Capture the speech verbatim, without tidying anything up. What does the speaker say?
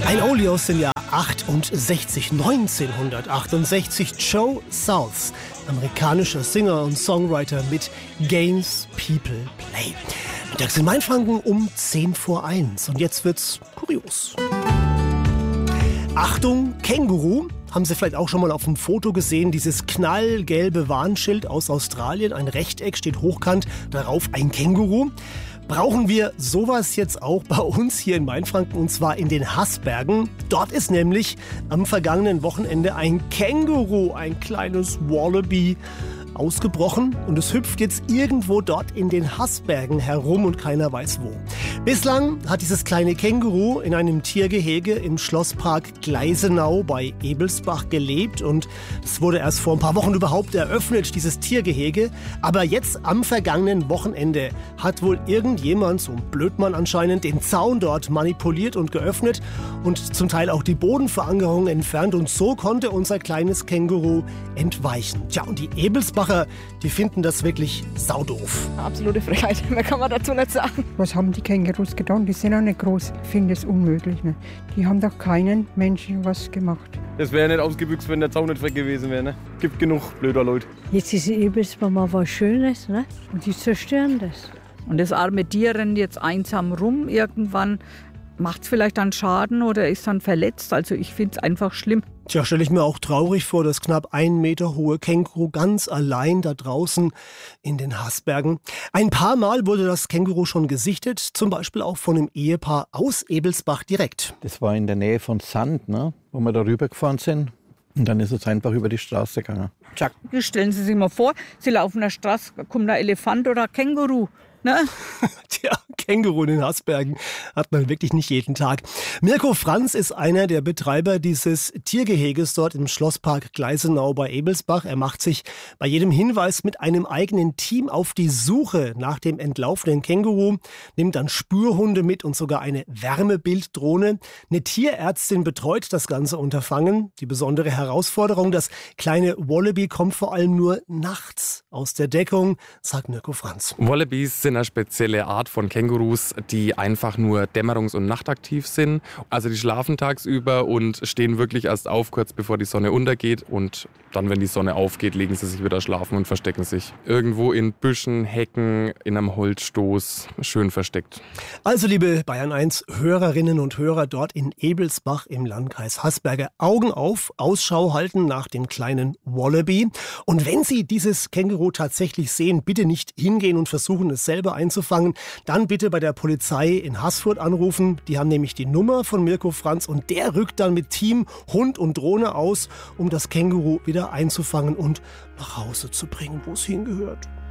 Ein Oldie aus dem Jahr achtundsechzig, neunzehnhundertachtundsechzig. Joe South, amerikanischer Singer und Songwriter mit Games People Play. Mittags in Mainfranken um zehn vor eins. Und jetzt wird's kurios. Achtung, Känguru. Haben Sie vielleicht auch schon mal auf dem Foto gesehen, dieses knallgelbe Warnschild aus Australien. Ein Rechteck steht hochkant, darauf ein Känguru. Brauchen wir sowas jetzt auch bei uns hier in Mainfranken, und zwar in den Haßbergen. Dort ist nämlich am vergangenen Wochenende ein Känguru, ein kleines Wallaby, ausgebrochen, und es hüpft jetzt irgendwo dort in den Haßbergen herum und keiner weiß wo. Bislang hat dieses kleine Känguru in einem Tiergehege im Schlosspark Gleisenau bei Ebelsbach gelebt, und es wurde erst vor ein paar Wochen überhaupt eröffnet, dieses Tiergehege. Aber jetzt am vergangenen Wochenende hat wohl irgendjemand, so ein Blödmann anscheinend, den Zaun dort manipuliert und geöffnet und zum Teil auch die Bodenverankerung entfernt, und so konnte unser kleines Känguru entweichen. Tja, und die Ebelsbach die finden das wirklich saudoof. Absolute Frechheit, mehr kann man dazu nicht sagen. Was haben die Kängurus getan? Die sind auch nicht groß. Ich finde es unmöglich. Ne? Die haben doch keinen Menschen was gemacht. Das wäre nicht ausgebüxt, wenn der Zaun nicht weg gewesen wäre. Ne? Gibt genug blöder Leute. Jetzt ist Ebelsbach mal was Schönes, ne? Und die zerstören das. Und das arme Tier rennt jetzt einsam rum. Irgendwann macht es vielleicht dann Schaden oder ist dann verletzt. Also ich finde es einfach schlimm. Tja, stelle ich mir auch traurig vor, das knapp ein Meter hohe Känguru ganz allein da draußen in den Haßbergen. Ein paar Mal wurde das Känguru schon gesichtet, zum Beispiel auch von einem Ehepaar aus Ebelsbach direkt. Das war in der Nähe von Sand, ne, wo wir da rübergefahren sind. Und dann ist es einfach über die Straße gegangen. Zack. Stellen Sie sich mal vor, Sie laufen der Straße, kommt ein Elefant oder ein Känguru. Ne? Tja, Känguru in den Haßbergen hat man wirklich nicht jeden Tag. Mirko Franz ist einer der Betreiber dieses Tiergeheges dort im Schlosspark Gleisenau bei Ebelsbach. Er macht sich bei jedem Hinweis mit einem eigenen Team auf die Suche nach dem entlaufenen Känguru, nimmt dann Spürhunde mit und sogar eine Wärmebilddrohne. Eine Tierärztin betreut das ganze Unterfangen. Die besondere Herausforderung, das kleine Wallaby kommt vor allem nur nachts aus der Deckung, sagt Mirko Franz. Wallabies sind eine spezielle Art von Kängurus, die einfach nur dämmerungs- und nachtaktiv sind. Also die schlafen tagsüber und stehen wirklich erst auf, kurz bevor die Sonne untergeht. Und dann, wenn die Sonne aufgeht, legen sie sich wieder schlafen und verstecken sich irgendwo in Büschen, Hecken, in einem Holzstoß, schön versteckt. Also liebe Bayern eins Hörerinnen und Hörer dort in Ebelsbach im Landkreis Haßberge, Augen auf, Ausschau halten nach dem kleinen Wallaby. Und wenn Sie dieses Känguru tatsächlich sehen, bitte nicht hingehen und versuchen, es selber einzufangen, dann bitte bei der Polizei in Haßfurt anrufen. Die haben nämlich die Nummer von Mirko Franz, und der rückt dann mit Team, Hund und Drohne aus, um das Känguru wieder einzufangen und nach Hause zu bringen, wo es hingehört.